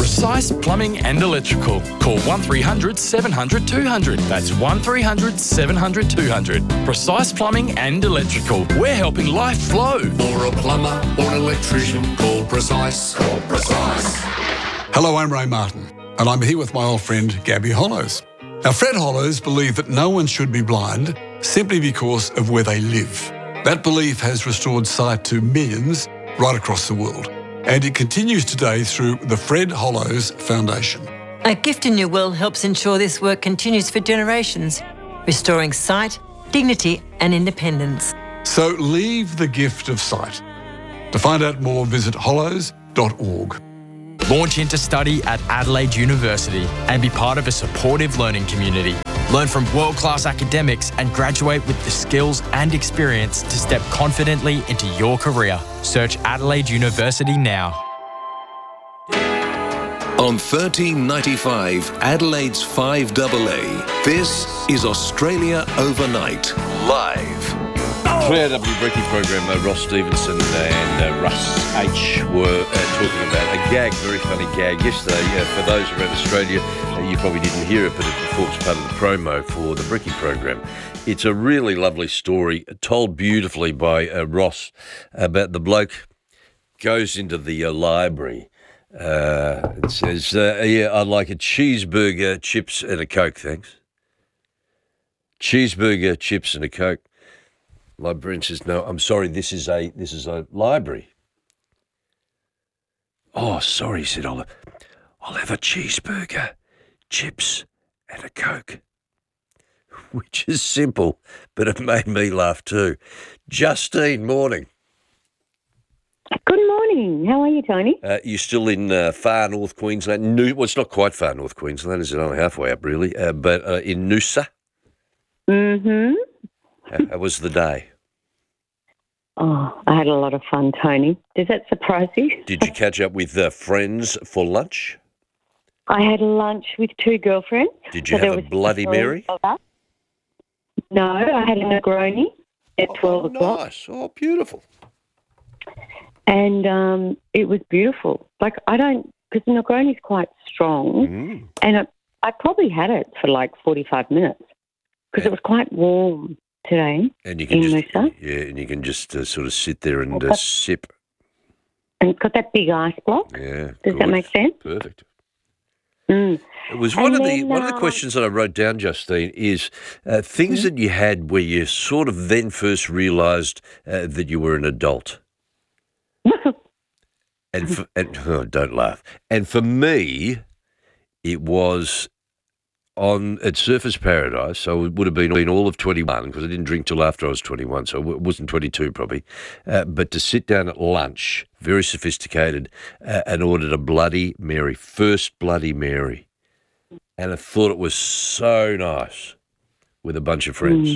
Precise Plumbing and Electrical. Call 1300 700 200. That's 1300 700 200. Precise Plumbing and Electrical. We're helping life flow. For a plumber or an electrician, call Precise. Call Precise. Hello, I'm Ray Martin, and I'm here with my old friend Gabby Hollows. Now, Fred Hollows believed that no one should be blind simply because of where they live. That belief has restored sight to millions right across the world, and it continues today through the Fred Hollows Foundation. A Gift in Your Will helps ensure this work continues for generations, restoring sight, dignity and independence. So leave the gift of sight. To find out more, visit hollows.org. Launch into study at Adelaide University and be part of a supportive learning community. Learn from world-class academics and graduate with the skills and experience to step confidently into your career. Search Adelaide University now. On 1395 Adelaide's 5AA, this is Australia Overnight, live. 3AW Breaking program, Ross Stevenson and Russ H were talking about a gag, very funny gag yesterday. For those around Australia, you probably didn't hear it, but it forms part of the promo for the Breaking program. It's a really lovely story, told beautifully by Ross, about the bloke goes into the library. It says, yeah, I'd like a cheeseburger, chips and a Coke, thanks. Cheeseburger, chips and a Coke. Librarian says, no, I'm sorry, this is a library. Oh, sorry, he said, I'll have a cheeseburger, chips and a Coke. Which is simple, but it made me laugh too. Justine, morning. Good morning. How are you, Tony? You're still in far north Queensland. Well, it's not quite far north Queensland, is it? Only halfway up, really. But in Noosa. Mm-hmm. How was the day? Oh, I had a lot of fun, Tony. Does that surprise you? Did you catch up with friends for lunch? I had lunch with two girlfriends. Did you have a Bloody Mary? No, I had a Negroni at 12 o'clock. Nice. Oh, beautiful. And it was beautiful. Like, because the Negroni's quite strong, and I probably had it for like 45 minutes because it was quite warm today. And you can in just Noosa. Yeah, and you can just sort of sit there and sip. And it's got that big ice block. Yeah. Does that make sense? Perfect. Mm. It was one of the questions that I wrote down, Justine, is things that you had where you sort of then first realised that you were an adult. and don't laugh. And for me, it was at Surfers Paradise, so it would have been all of 21 because I didn't drink till after I was 21, so it wasn't 22 probably. But to sit down at lunch, very sophisticated, and ordered a Bloody Mary, first Bloody Mary. And I thought it was so nice with a bunch of friends.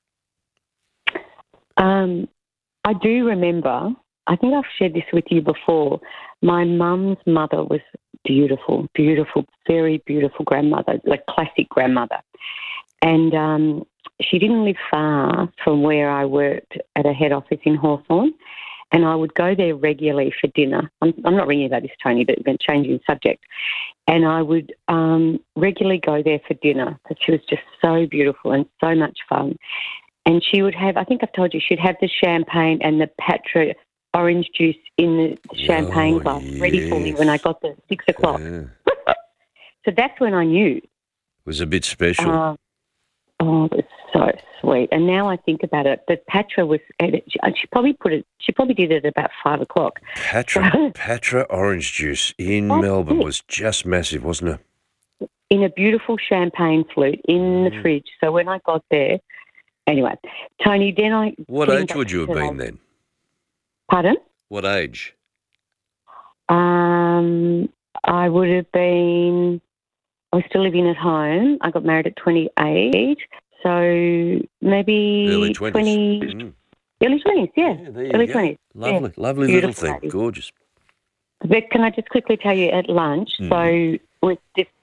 I do remember, I think I've shared this with you before, my mum's mother was beautiful, beautiful, very beautiful grandmother, like classic grandmother. And she didn't live far from where I worked at a head office in Hawthorn, and I would go there regularly for dinner. I'm not ringing about this, Tony, but I'm changing subject. And I would regularly go there for dinner because she was just so beautiful and so much fun. And she would have, I think I've told you, she'd have the champagne and the Patra orange juice in the champagne glass ready for me when I got there at 6 o'clock. Yeah. So that's when I knew. It was a bit special. It was so sweet. And now I think about it, the Patra was, she probably did it at about 5 o'clock. Patra orange juice in Melbourne was just massive, wasn't it? In a beautiful champagne flute in the fridge. So when I got there, anyway, Tony, then I... What age would you have been then? Pardon? What age? I would have been... I was still living at home. I got married at 28, so maybe... Early 20s. Early 20s, yeah. Early 20s. Lovely little thing. Lady. Gorgeous. But can I just quickly tell you, at lunch, so with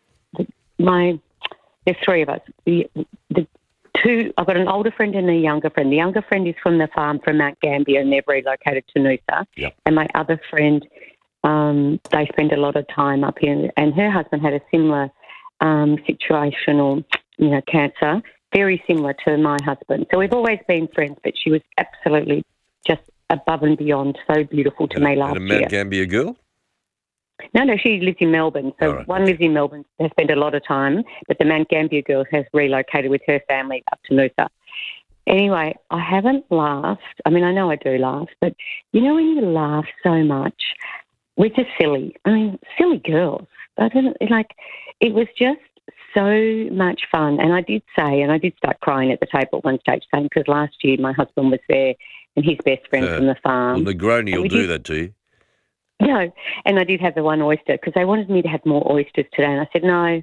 there's three of us. The two, I've got an older friend and a younger friend. The younger friend is from the farm from Mount Gambier, and they've relocated to Noosa. Yep. And my other friend They spend a lot of time up here, and her husband had a similar situational, cancer, very similar to my husband. So we've always been friends, but she was absolutely just above and beyond so beautiful to me last and a year. Mount Gambier girl? No, she lives in Melbourne. So right. One lives in Melbourne, has spent a lot of time, but the Mount Gambier girl has relocated with her family up to Noosa. Anyway, I haven't laughed. I mean, I know I do laugh, but when you laugh so much, we're just silly. I mean, silly girls. It was just so much fun. And I did start crying at the table at one stage, saying, because last year my husband was there and his best friend from the farm. Well, Negroni will do that to you. No, and I did have the one oyster because they wanted me to have more oysters today, and I said no.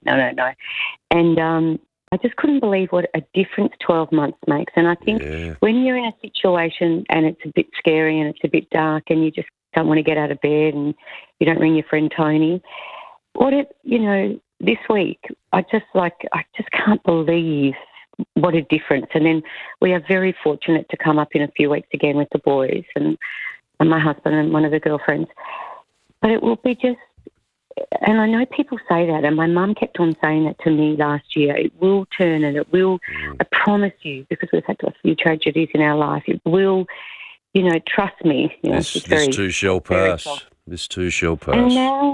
And I just couldn't believe what a difference 12 months makes. And I think when you're in a situation and it's a bit scary and it's a bit dark and you just don't want to get out of bed and you don't ring your friend Tony, this week I just can't believe what a difference. And then we are very fortunate to come up in a few weeks again with the boys and my husband and one of the girlfriends. But it will be just, and I know people say that, and my mum kept on saying that to me last year, it will turn and it will, I promise you, because we've had a few tragedies in our life, it will, trust me. This too shall pass. This too shall pass. And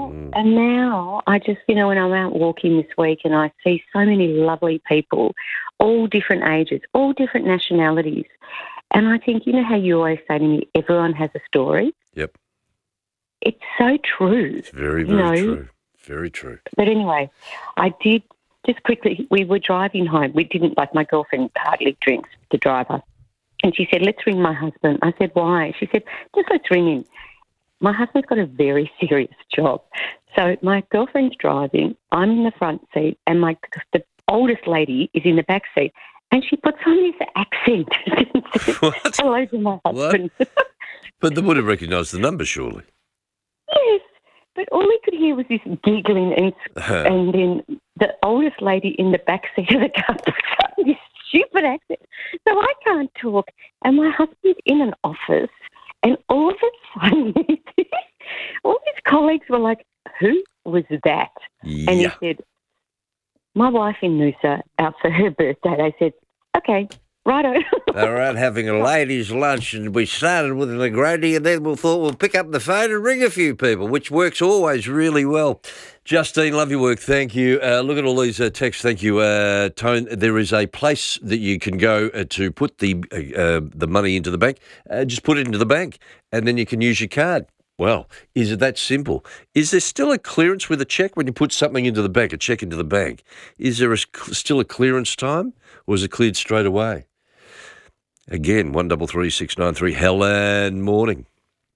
now I just, when I'm out walking this week and I see so many lovely people, all different ages, all different nationalities, and I think, how you always say to me, everyone has a story. Yep. It's so true. It's very, very true. Very true. But anyway, I did, just quickly, we were driving home. We didn't, my girlfriend hardly drinks, the driver. And she said, let's ring my husband. I said, why? She said, just let's ring him. My husband's got a very serious job. So my girlfriend's driving, I'm in the front seat, and the oldest lady is in the back seat. And she puts on this accent. What? Hello to my husband. But they would have recognised the number, surely. Yes, but all we could hear was this giggling, and then the oldest lady in the back seat of the car puts on this stupid accent. So I can't talk, and my husband's in an office, and all of a sudden, all his colleagues were like, who was that? Yeah. And he said, my wife in Noosa, out for her birthday. They said, okay, righto. They were out having a ladies' lunch, and we started with a Negroni, and then we thought we'll pick up the phone and ring a few people, which works always really well. Justine, love your work. Thank you. Look at all these texts. Thank you, Tone. There is a place that you can go to put the money into the bank. Just put it into the bank, and then you can use your card. Well, is it that simple? Is there still a clearance with a cheque when you put something into the bank, a cheque into the bank? Is there still a clearance time, or is it cleared straight away? Again, 133693. Helen, morning.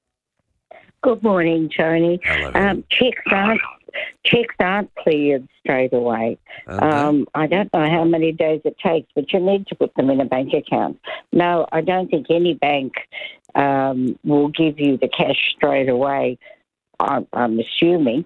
Good morning, Tony. Hello. Checks aren't cleared straight away. I don't know how many days it takes, but you need to put them in a bank account. No, I don't think any bank will give you the cash straight away, I'm assuming,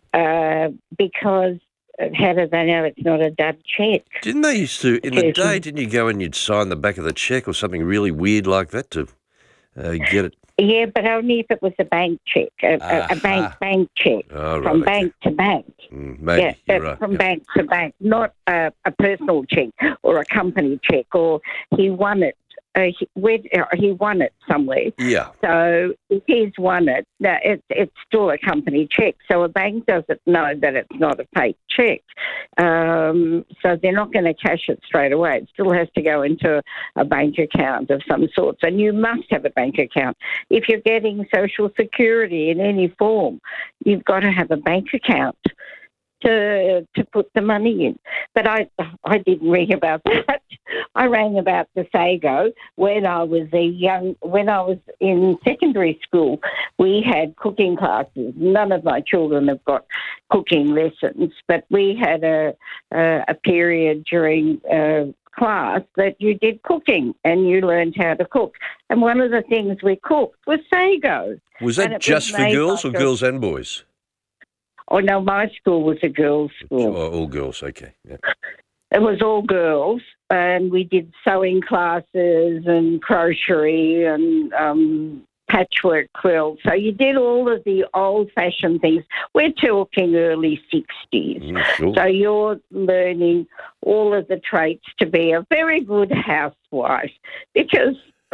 because how do they know it's not a dud cheque? Didn't they used to, in the day, didn't you go and you'd sign the back of the cheque or something really weird like that to get it? Yeah, but only if it was a bank cheque, a bank cheque, from bank to bank. Maybe, you're right. From bank to bank, not a personal cheque or a company cheque, or he won it. He won it somewhere. Yeah. So if he's won it, it's still a company cheque. So a bank doesn't know that it's not a fake cheque. So they're not going to cash it straight away. It still has to go into a bank account of some sort. And you must have a bank account. If you're getting Social Security in any form, you've got to have a bank account to put the money in. But I didn't ring about that. I rang about the Sago when I was in secondary school. We had cooking classes. None of my children have got cooking lessons, but we had a period during class that you did cooking and you learned how to cook. And one of the things we cooked was Sago. Was that just for girls or girls and boys? Oh, no, my school was a girls' school. Oh, all girls, okay. Yeah. It was all girls, and we did sewing classes and crochet and patchwork quilt. So you did all of the old-fashioned things. We're talking early 60s. Sure. So you're learning all of the traits to be a very good housewife because,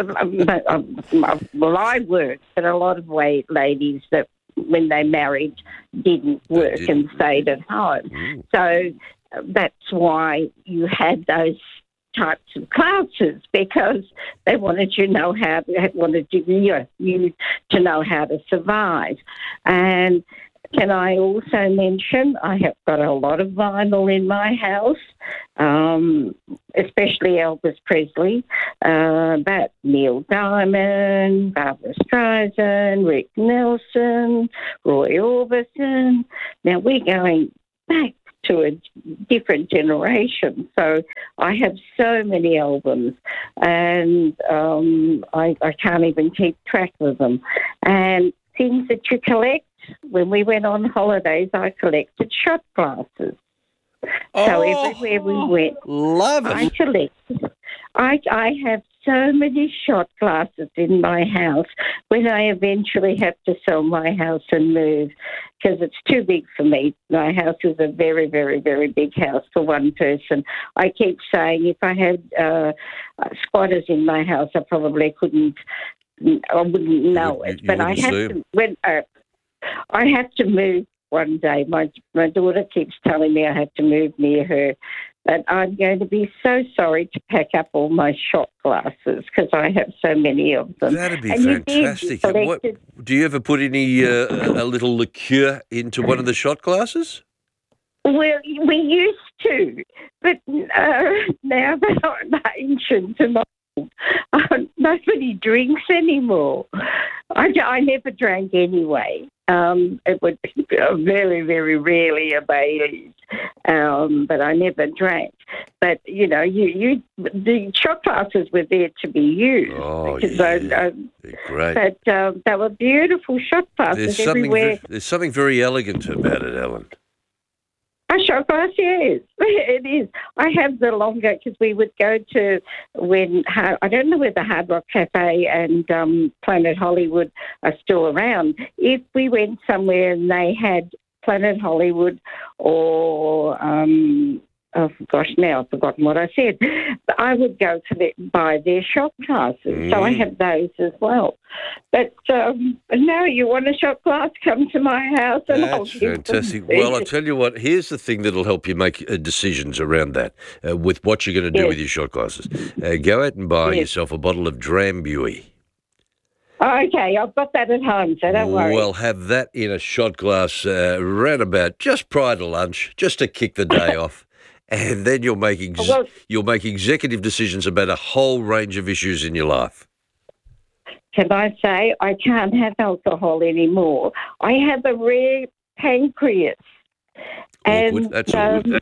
well, I worked, but a lot of ladies that when they married didn't work and stayed at home. So that's why you had those types of classes, because they wanted you to know how to survive. And can I also mention I have got a lot of vinyl in my house, especially Elvis Presley, but Neil Diamond, Barbra Streisand, Rick Nelson, Roy Orbison. Now we're going back to a different generation. So I have so many albums and I can't even keep track of them. And things that you collect, when we went on holidays, I collected shot glasses. So everywhere we went, love it. I collected. I have so many shot glasses in my house when I eventually have to sell my house and move because it's too big for me. My house is a very, very, very big house for one person. I keep saying if I had squatters in my house, I probably wouldn't know it. But I have to, I have to move one day. My daughter keeps telling me I have to move near her. But I'm going to be so sorry to pack up all my shot glasses because I have so many of them. That'd be fantastic. Do you ever put any a little liqueur into one of the shot glasses? Well, we used to, but now that I'm ancient and old, nobody drinks anymore. I never drank anyway. It would be very, very rarely a Baileys, but I never drank. But you know, the shot glasses were there to be used. Oh, because yeah, they're great. But they were beautiful shot glasses everywhere. There's something very elegant about it, Ellen. A shot glass, yes, it is. I have the longer because we would go to I don't know whether Hard Rock Cafe and Planet Hollywood are still around. If we went somewhere and they had Planet Hollywood or oh gosh, now I've forgotten what I said. But I would go to buy their shot glasses, so I have those as well. But no, you want a shot glass? Come to my house and I'll give them. That's fantastic. Well, I'll tell you what. Here's the thing that'll help you make decisions around that with what you're going to do with your shot glasses. Go out and buy yourself a bottle of Drambuie. Okay, I've got that at home, so don't worry. Well, have that in a shot glass round about just prior to lunch, just to kick the day off. And then you'll make executive decisions about a whole range of issues in your life. Can I say I can't have alcohol anymore? I have a rare pancreas. Awkward. That's awkward.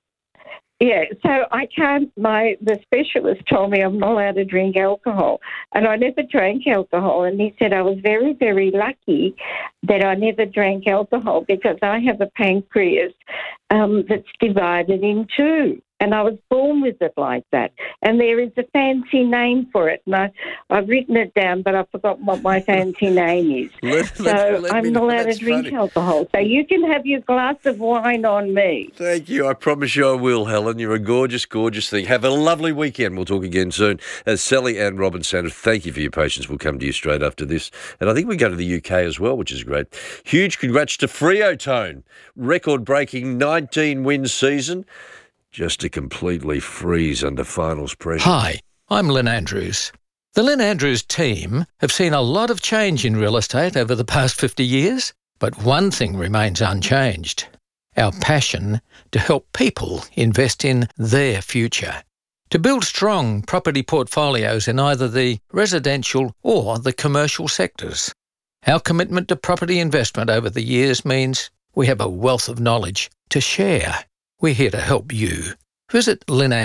So I can't. The specialist told me I'm not allowed to drink alcohol, and I never drank alcohol. And he said I was very, very lucky that I never drank alcohol because I have a pancreas that's divided in two, and I was born with it like that. And there is a fancy name for it, and I've written it down, but I've forgotten what my fancy name is. I'm not allowed to drink alcohol. So you can have your glass of wine on me. Thank you. I promise you I will, Helen. You're a gorgeous, gorgeous thing. Have a lovely weekend. We'll talk again soon. Sally Ann Robinson, thank you for your patience. We'll come to you straight after this. And I think we go to the UK as well, which is great. Huge congrats to Freo Tone. Record-breaking 19-win season. Just to completely freeze under finals pressure. Hi, I'm Lynn Andrews. The Lynn Andrews team have seen a lot of change in real estate over the past 50 years, but one thing remains unchanged: our passion to help people invest in their future, to build strong property portfolios in either the residential or the commercial sectors. Our commitment to property investment over the years means we have a wealth of knowledge to share. We're here to help you. Visit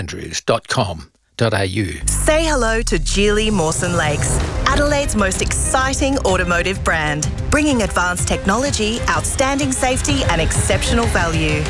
lynandrews.com.au. Say hello to Geely Mawson Lakes, Adelaide's most exciting automotive brand, bringing advanced technology, outstanding safety and exceptional value.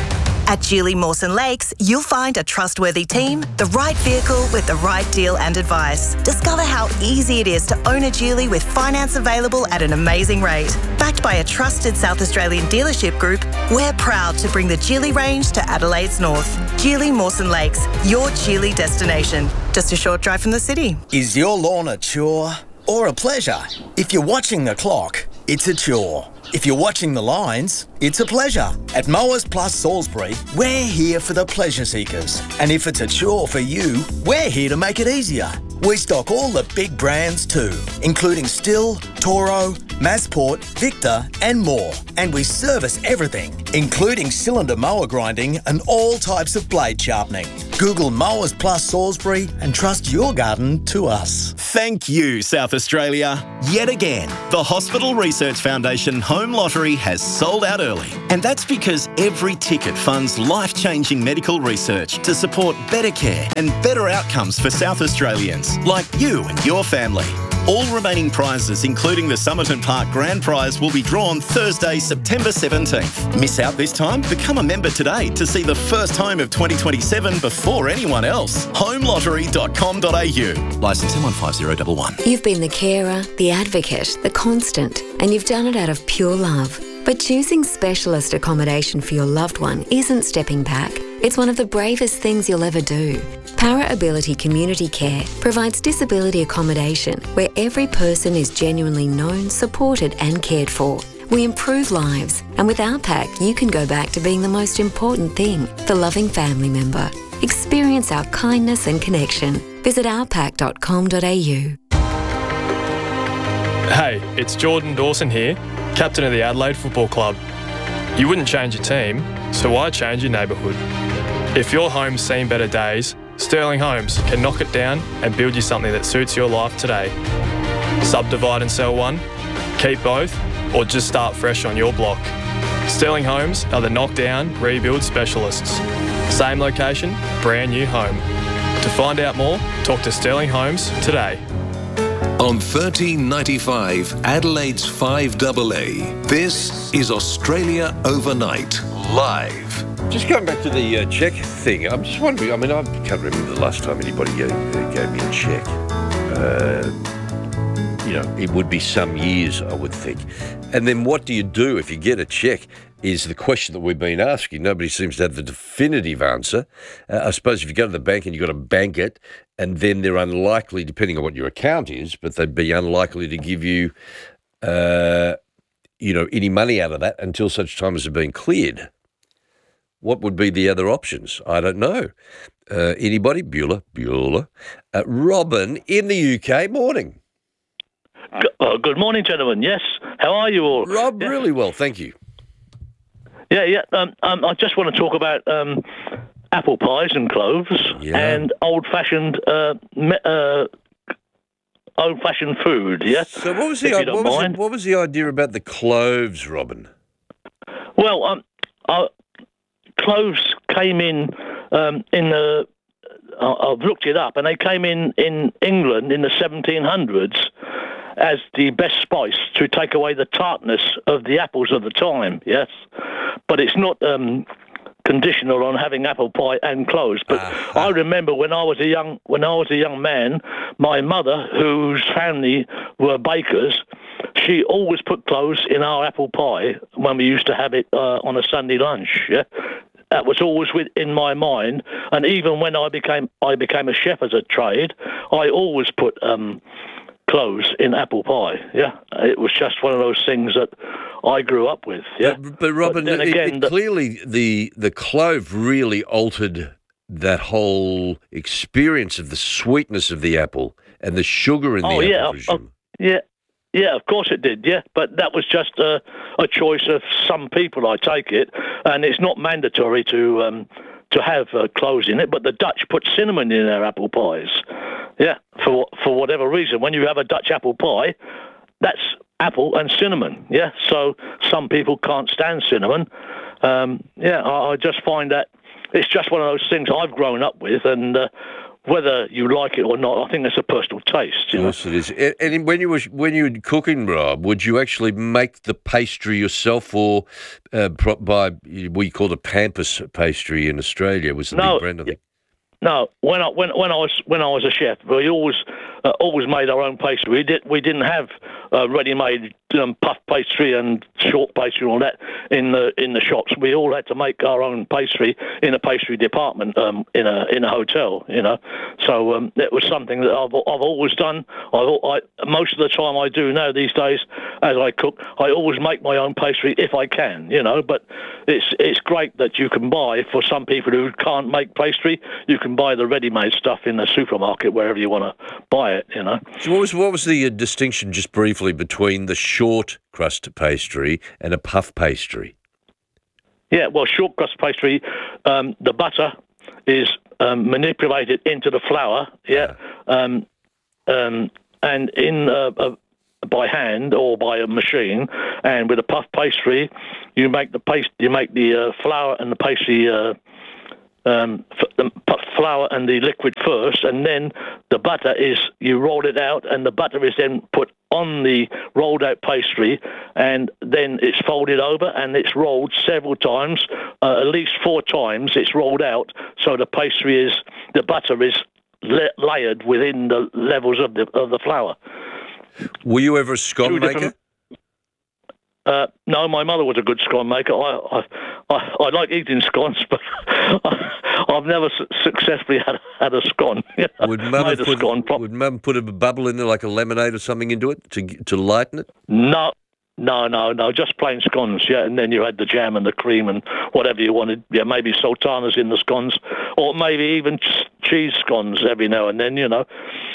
At Geely Mawson Lakes, you'll find a trustworthy team, the right vehicle with the right deal and advice. Discover how easy it is to own a Geely with finance available at an amazing rate. Backed by a trusted South Australian dealership group, we're proud to bring the Geely range to Adelaide's north. Geely Mawson Lakes, your Geely destination. Just a short drive from the city. Is your lawn a chore or a pleasure? If you're watching the clock, it's a chore. If you're watching the lines, it's a pleasure. At Mowers Plus Salisbury, we're here for the pleasure seekers. And if it's a chore for you, we're here to make it easier. We stock all the big brands too, including Stihl, Toro, Masport, Victor and more. And we service everything, including cylinder mower grinding and all types of blade sharpening. Google Mowers Plus Salisbury and trust your garden to us. Thank you, South Australia. Yet again, the Hospital Research Foundation Home Lottery has sold out early. And that's because every ticket funds life-changing medical research to support better care and better outcomes for South Australians, like you and your family. All remaining prizes, including the Somerton Park Grand Prize, will be drawn Thursday, September 17th. Miss out this time? Become a member today to see the first home of 2027 before anyone else. homelottery.com.au. Licence M15011. You've been the carer, the advocate, the constant, and you've done it out of pure love. But choosing specialist accommodation for your loved one isn't stepping back. It's one of the bravest things you'll ever do. Para Ability Community Care provides disability accommodation where every person is genuinely known, supported and cared for. We improve lives, and with OurPack you can go back to being the most important thing, the loving family member. Experience our kindness and connection. Visit ourpack.com.au. Hey, it's Jordan Dawson here, captain of the Adelaide Football Club. You wouldn't change your team, so why change your neighbourhood? If your home's seen better days, Sterling Homes can knock it down and build you something that suits your life today. Subdivide and sell one, keep both, or just start fresh on your block. Sterling Homes are the knockdown, rebuild specialists. Same location, brand new home. To find out more, talk to Sterling Homes today. On 1395 Adelaide's 5AA, this is Australia Overnight, live. Just going back to the cheque thing, I'm just wondering, I can't remember the last time anybody gave me a cheque. It would be some years, I would think. And then what do you do if you get a cheque is the question that we've been asking. Nobody seems to have the definitive answer. I suppose if you go to the bank and you've got to bank it, and then they're unlikely, depending on what your account is, but they'd be unlikely to give you, any money out of that until such time as it's been cleared. What would be the other options? I don't know. Anybody? Bueller. Robin in the UK, morning. Good morning, gentlemen. Yes, how are you all? Rob, really well, thank you. Yeah. I just want to talk about apple pies and cloves and old-fashioned food. Yeah. So what was the idea about the cloves, Robin? Well, cloves came in the. I've looked it up, and they came in England in the 1700s as the best spice to take away the tartness of the apples of the time. Yes, but it's not conditional on having apple pie and cloves. But I remember when I was a young man, my mother, whose family were bakers, she always put cloves in our apple pie when we used to have it on a Sunday lunch. Yeah. That was always in my mind, and even when I became a chef as a trade, I always put cloves in apple pie. Yeah, it was just one of those things that I grew up with. Yeah, but Robin, clearly the clove really altered that whole experience of the sweetness of the apple and the sugar in the apple. Yeah, of course it did, yeah. But that was just a choice of some people, I take it. And it's not mandatory to have cloves in it, but the Dutch put cinnamon in their apple pies. Yeah, for whatever reason. When you have a Dutch apple pie, that's apple and cinnamon, yeah. So some people can't stand cinnamon. I just find that it's just one of those things I've grown up with, and whether you like it or not, I think that's a personal taste. Of course it is. And when you were cooking, Rob, would you actually make the pastry yourself, or by we call it Pampas pastry in Australia? Was the big brand of it? No, when I was a chef, we always made our own pastry. We didn't have ready-made puff pastry and short pastry and all that in the shops. We all had to make our own pastry in a pastry department in a hotel. So it was something that I've always done. Most of the time I do now these days as I cook. I always make my own pastry if I can. But it's great that you can buy, for some people who can't make pastry, you can buy the ready-made stuff in the supermarket wherever you want to buy it. So what was the distinction, just briefly, between the short crust pastry and a puff pastry? Yeah, well, short crust pastry, the butter is manipulated into the flour. Yeah, and by hand or by a machine. And with a puff pastry, you make the flour and the pastry. Flour and the liquid first, and then the butter you roll it out, and the butter is then put on the rolled out pastry, and then it's folded over and it's rolled several times, at least 4 times it's rolled out, so the butter is layered within the levels of the flour. Were you ever a scone maker? No, my mother was a good scone maker. I like eating scones, but I've never successfully had a scone. Would Mum put a bubble in there, like a lemonade or something, into it to lighten it? No, just plain scones, yeah, and then you had the jam and the cream and whatever you wanted. Yeah, maybe sultanas in the scones, or maybe even cheese scones every now and then, yeah.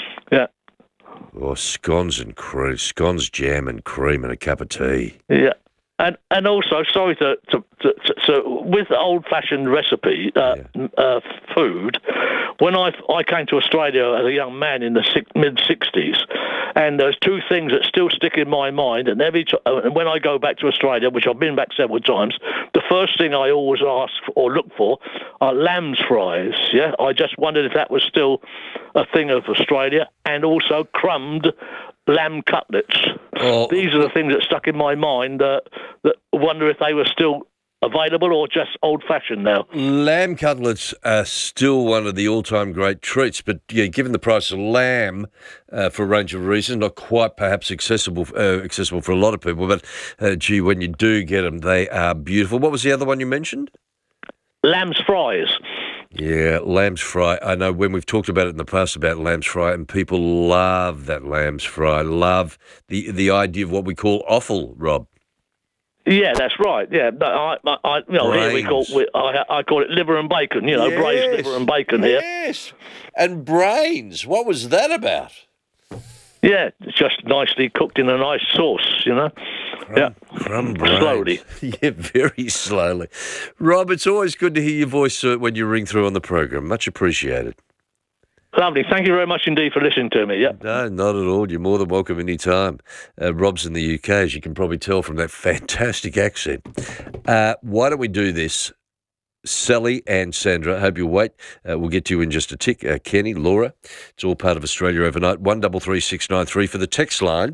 Or scones and cream, scones, jam and cream and a cup of tea. Yeah. And also, sorry to with the old-fashioned recipe food, when I came to Australia as a young man in the mid-60s, and there's 2 things that still stick in my mind, and when I go back to Australia, which I've been back several times, the first thing I always ask or look for are lamb's fries. Yeah, I just wondered if that was still a thing of Australia, and also crumbed lamb cutlets. These are the things that stuck in my mind that wonder if they were still available or just old-fashioned now. Lamb cutlets are still one of the all-time great treats, but given the price of lamb, for a range of reasons, not quite perhaps accessible for a lot of people, but when you do get them, they are beautiful. What was the other one you mentioned? Lamb's fries. Yeah, lamb's fry. I know when we've talked about it in the past about lamb's fry, and people love that lamb's fry, love the idea of what we call offal, Rob. Yeah, that's right. Yeah, here I call it liver and bacon. Braised liver and bacon here. Yes, and brains. What was that about? Yeah, it's just nicely cooked in a nice sauce. Crumb brains. Slowly. Yeah, very slowly. Rob, it's always good to hear your voice when you ring through on the program. Much appreciated. Lovely. Thank you very much indeed for listening to me. Yeah. No, not at all. You're more than welcome any time. Rob's in the UK, as you can probably tell from that fantastic accent. Why don't we do this? Sally and Sandra, I hope you'll wait. We'll get to you in just a tick. Kenny, Laura, it's all part of Australia Overnight. 133693 for the text line,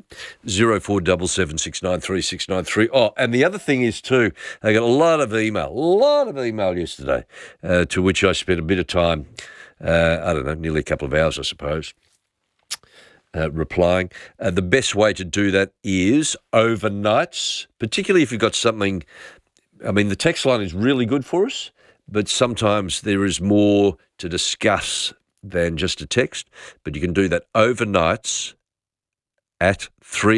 0477693693. Oh, and the other thing is too, I got a lot of email yesterday, to which I spent a bit of time, nearly a couple of hours, I suppose, replying. The best way to do that is overnights, particularly if you've got something. I mean, the text line is really good for us, but sometimes there is more to discuss than just a text. But you can do that overnights at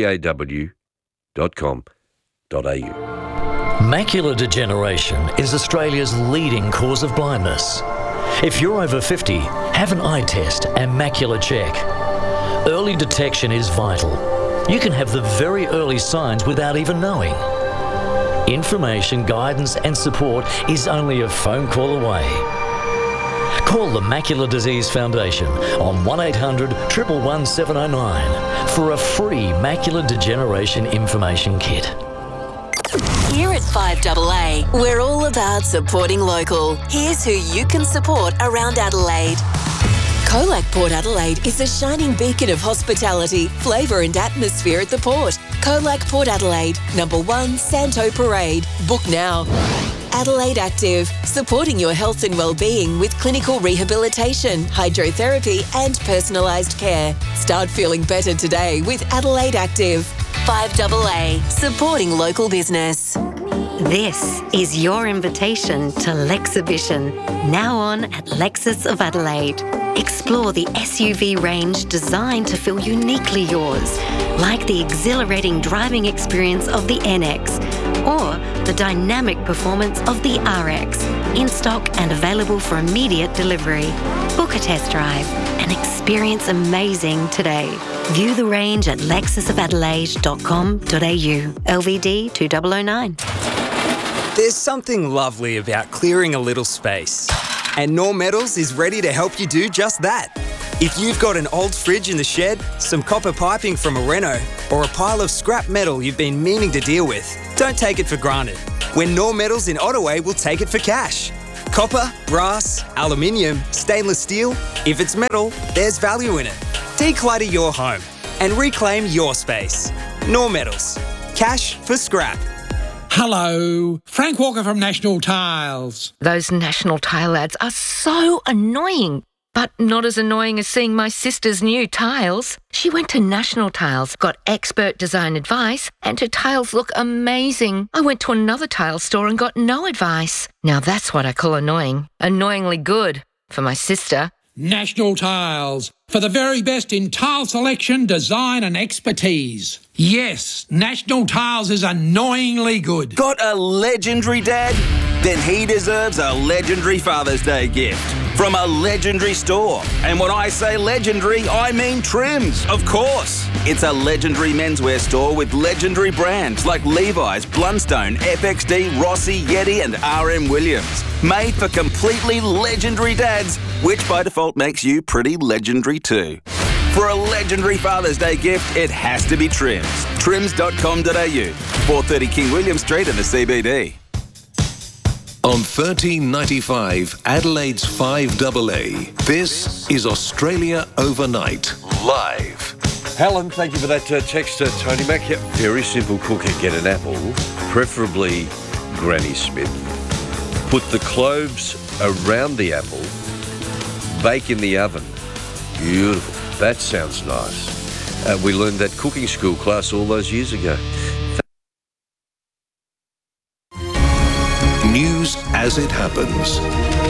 3aw.com.au. Macular degeneration is Australia's leading cause of blindness. If you're over 50, have an eye test and macular check. Early detection is vital. You can have the very early signs without even knowing. Information, guidance and support is only a phone call away. Call the Macular Disease Foundation on 1800 111 709 for a free macular degeneration information kit. Here at 5AA, we're all about supporting local. Here's who you can support around Adelaide. Colac Port Adelaide is a shining beacon of hospitality, flavour and atmosphere at the port. Colac Port Adelaide, number 1 Santo Parade. Book now. Adelaide Active, supporting your health and well-being with clinical rehabilitation, hydrotherapy and personalised care. Start feeling better today with Adelaide Active. 5AA, supporting local business. This is your invitation to Lexhibition, now on at Lexus of Adelaide. Explore the SUV range designed to feel uniquely yours, like the exhilarating driving experience of the NX or the dynamic performance of the RX, in stock and available for immediate delivery. Book a test drive and experience amazing today. View the range at lexusofatelaide.com.au. LVD 2009. There's something lovely about clearing a little space. And Norm Metals is ready to help you do just that. If you've got an old fridge in the shed, some copper piping from a reno, or a pile of scrap metal you've been meaning to deal with, don't take it for granted. When Norm Metals in Ottaway will take it for cash. Copper, brass, aluminium, stainless steel, if it's metal, there's value in it. Declutter your home and reclaim your space. Norm Metals. Cash for scrap. Hello, Frank Walker from National Tiles. Those National Tile ads are so annoying, but not as annoying as seeing my sister's new tiles. She went to National Tiles, got expert design advice, and her tiles look amazing. I went to another tile store and got no advice. Now that's what I call annoying. Annoyingly good for my sister. National Tiles, for the very best in tile selection, design and expertise. Yes, National Tiles is annoyingly good. Got a legendary dad? Then he deserves a legendary Father's Day gift from a legendary store. And when I say legendary, I mean Trims, of course. It's a legendary menswear store with legendary brands like Levi's, Blundstone, FXD, Rossi, Yeti and RM Williams. Made for completely legendary dads, which by default makes you pretty legendary too. For a legendary Father's Day gift, it has to be Trims. Trims.com.au, 430 King William Street in the CBD. On 1395 Adelaide's 5AA, this is Australia Overnight, live. Helen, thank you for that text, Tony Mac. Yep, very simple cooking. Get an apple, preferably Granny Smith. Put the cloves around the apple, bake in the oven. Beautiful. That sounds nice. We learned that cooking school class all those years ago. News as it happens.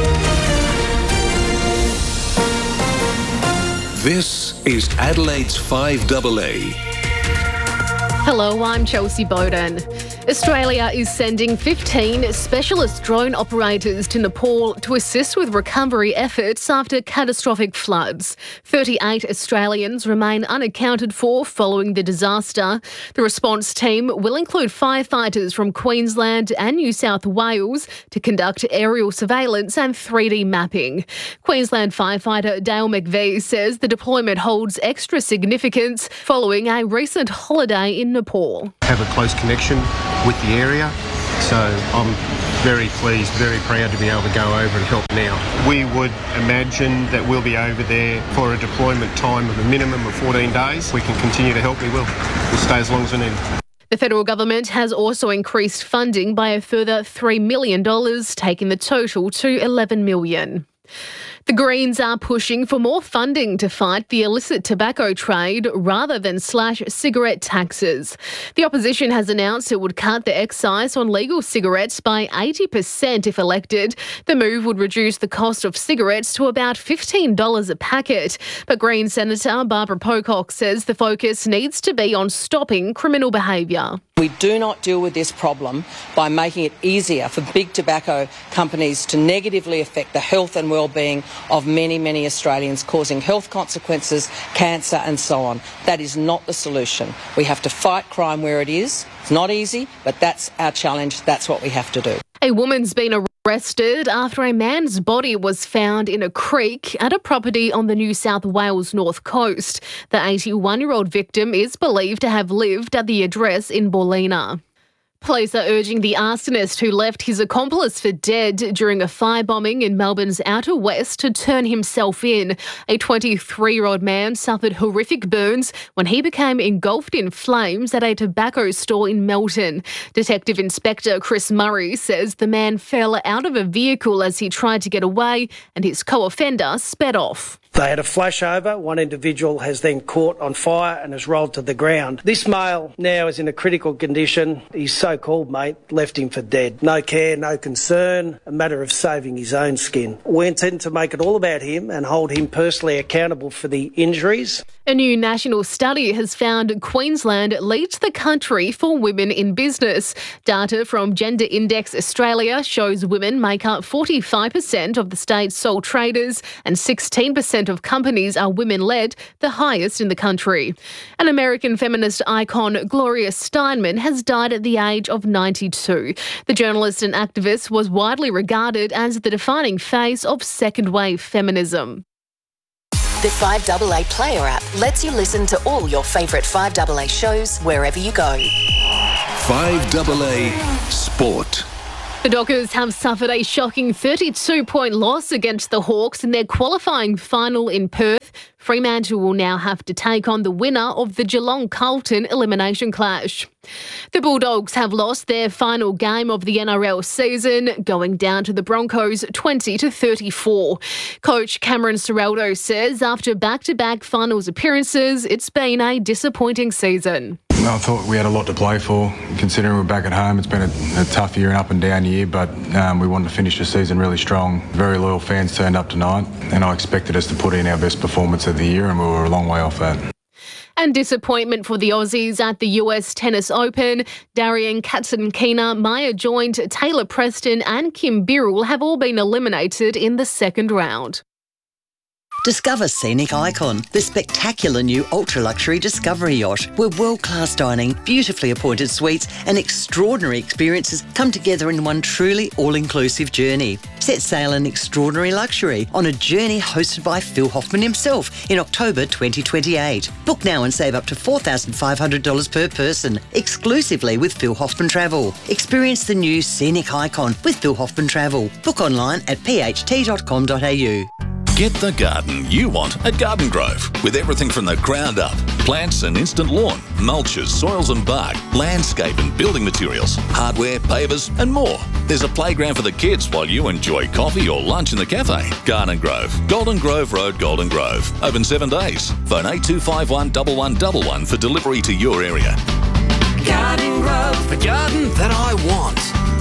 This is Adelaide's 5AA. Hello, I'm Chelsea Bowden. Australia is sending 15 specialist drone operators to Nepal to assist with recovery efforts after catastrophic floods. 38 Australians remain unaccounted for following the disaster. The response team will include firefighters from Queensland and New South Wales to conduct aerial surveillance and 3D mapping. Queensland firefighter Dale McVie says the deployment holds extra significance following a recent holiday in Nepal. Have a close connection with the area, so I'm very pleased, very proud to be able to go over and help now. We would imagine that we'll be over there for a deployment time of a minimum of 14 days. We can continue to help, we will. We'll stay as long as we need. The federal government has also increased funding by a further $3 million, taking the total to $11 million. The Greens are pushing for more funding to fight the illicit tobacco trade rather than slash cigarette taxes. The opposition has announced it would cut the excise on legal cigarettes by 80% if elected. The move would reduce the cost of cigarettes to about $15 a packet. But Green Senator Barbara Pocock says the focus needs to be on stopping criminal behaviour. We do not deal with this problem by making it easier for big tobacco companies to negatively affect the health and well-being of many, many Australians, causing health consequences, cancer and so on. That is not the solution. We have to fight crime where it is. It's not easy, but that's our challenge. That's what we have to do. A woman's been arrested after a man's body was found in a creek at a property on the New South Wales north coast. The 81-year-old victim is believed to have lived at the address in Ballina. Police are urging the arsonist who left his accomplice for dead during a firebombing in Melbourne's Outer West to turn himself in. A 23-year-old man suffered horrific burns when he became engulfed in flames at a tobacco store in Melton. Detective Inspector Chris Murray says the man fell out of a vehicle as he tried to get away and his co-offender sped off. They had a flashover. One individual has then caught on fire and has rolled to the ground. This male now is in a critical condition. His so-called mate left him for dead. No care, no concern, a matter of saving his own skin. We intend to make it all about him and hold him personally accountable for the injuries. A new national study has found Queensland leads the country for women in business. Data from Gender Index Australia shows women make up 45% of the state's sole traders and 16% of companies are women-led, the highest in the country. An American feminist icon, Gloria Steinem, has died at the age of 92. The journalist and activist was widely regarded as the defining face of second-wave feminism. The 5AA Player app lets you listen to all your favourite 5AA shows wherever you go. 5AA Sport. The Dockers have suffered a shocking 32-point loss against the Hawks in their qualifying final in Perth. Fremantle will now have to take on the winner of the Geelong-Carlton elimination clash. The Bulldogs have lost their final game of the NRL season, going down to the Broncos 20-34. Coach Cameron Ciraldo says after back-to-back finals appearances, it's been a disappointing season. I thought we had a lot to play for, considering we're back at home. It's been a tough year and up and down year, but we wanted to finish the season really strong. Very loyal fans turned up tonight, and I expected us to put in our best performance of the year, and we were a long way off that. And disappointment for the Aussies at the US Tennis Open. Darian Katsatkina, Maya Joint, Taylor Preston and Kim Birrell have all been eliminated in the second round. Discover Scenic Icon, the spectacular new ultra-luxury Discovery yacht, where world-class dining, beautifully appointed suites and extraordinary experiences come together in one truly all-inclusive journey. Set sail in extraordinary luxury on a journey hosted by Phil Hoffman himself in October 2028. Book now and save up to $4,500 per person, exclusively with Phil Hoffman Travel. Experience the new Scenic Icon with Phil Hoffman Travel. Book online at pht.com.au. Get the garden you want at Garden Grove, with everything from the ground up. Plants and instant lawn, mulches, soils and bark, landscape and building materials, hardware, pavers and more. There's a playground for the kids while you enjoy coffee or lunch in the cafe. Garden Grove, Golden Grove Road, Golden Grove. Open 7 days. Phone 8251 1111 for delivery to your area. Garden Grove, the garden that I want.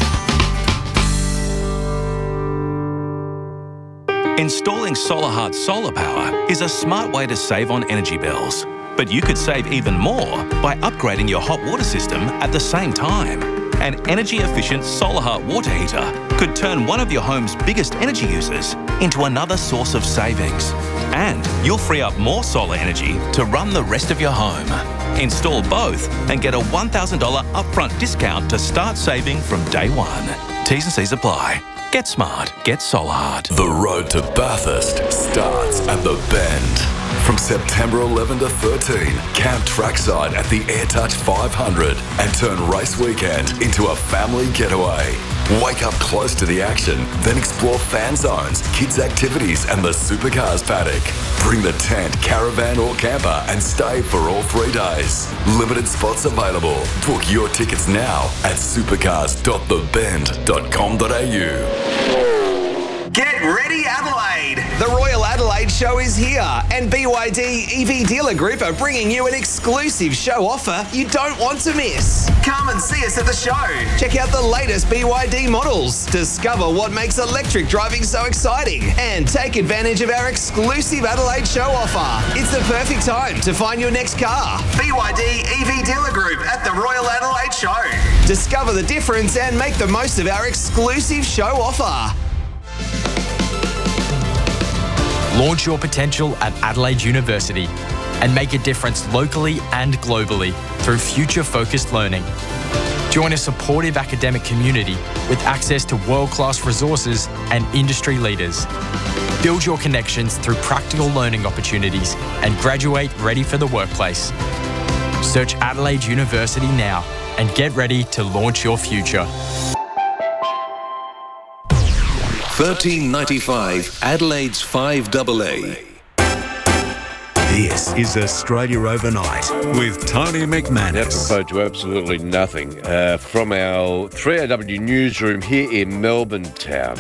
Installing SolarHeart solar power is a smart way to save on energy bills. But you could save even more by upgrading your hot water system at the same time. An energy-efficient SolarHeart water heater could turn one of your home's biggest energy users into another source of savings. And you'll free up more solar energy to run the rest of your home. Install both and get a $1,000 upfront discount to start saving from day one. T's and C's apply. Get smart. Get SolarHeart. The road to Bathurst starts at the Bend. From September 11 to 13, camp trackside at the AirTouch 500 and turn race weekend into a family getaway. Wake up close to the action, then explore fan zones, kids' activities and the supercars paddock. Bring the tent, caravan or camper and stay for all 3 days. Limited spots available. Book your tickets now at supercars.thebend.com.au. Get ready, Adelaide! The Royal Adelaide Show is here, and BYD EV Dealer Group are bringing you an exclusive show offer you don't want to miss. Come and see us at the show. Check out the latest BYD models, discover what makes electric driving so exciting, and take advantage of our exclusive Adelaide Show offer. It's the perfect time to find your next car. BYD EV Dealer Group at the Royal Adelaide Show. Discover the difference and make the most of our exclusive show offer. Launch your potential at Adelaide University and make a difference locally and globally through future-focused learning. Join a supportive academic community with access to world-class resources and industry leaders. Build your connections through practical learning opportunities and graduate ready for the workplace. Search Adelaide University now and get ready to launch your future. 1395 Adelaide's 5AA. This is Australia Overnight with Tony McManus. Apropos to absolutely nothing. From our 3AW newsroom here in Melbourne town,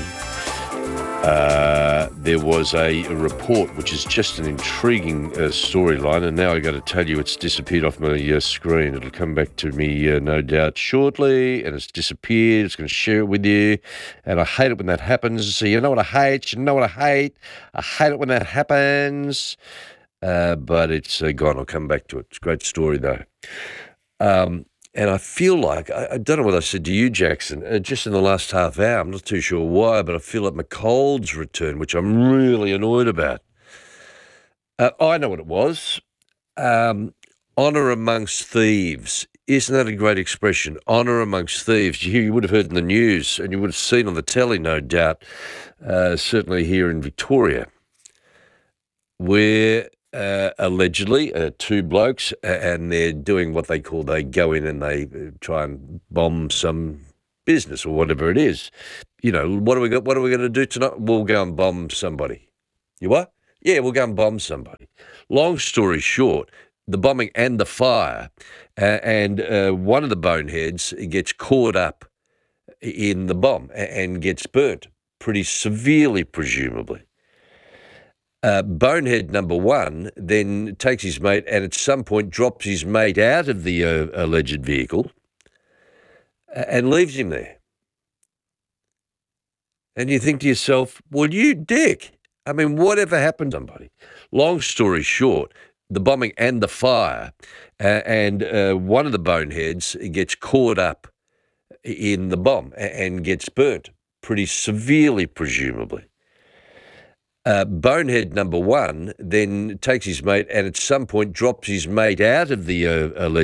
there was a report which is just an intriguing storyline, and now I've got to tell you it's disappeared off my screen. It'll come back to me no doubt shortly, and it's disappeared. It's going to share it with you, and I hate it when that happens. So you know what I hate? You know what I hate? I hate it when that happens. But it's gone. I'll come back to it. It's a great story, though. And I feel like, I don't know what I said to you, Jackson, just in the last half hour, I'm not too sure why, but I feel like my cold's returned, which I'm really annoyed about. I know what it was. Honour amongst thieves. Isn't that a great expression? Honour amongst thieves. You would have heard in the news, and you would have seen on the telly, no doubt, certainly here in Victoria, where allegedly two blokes, and they're doing what they call, they go in and they try and bomb some business or whatever it is. You know, what are we going to do tonight? We'll go and bomb somebody. You what? Yeah, we'll go and bomb somebody. Long story short, the bombing and the fire, and one of the boneheads gets caught up in the bomb and gets burnt pretty severely, presumably. Bonehead number one then takes his mate and at some point drops his mate out of the alleged vehicle and leaves him there. And you think to yourself, well, you dick. I mean, whatever happened to somebody? Long story short, the bombing and the fire, and one of the boneheads gets caught up in the bomb and gets burnt pretty severely, presumably. Bonehead number one then takes his mate and at some point drops his mate out of the alleged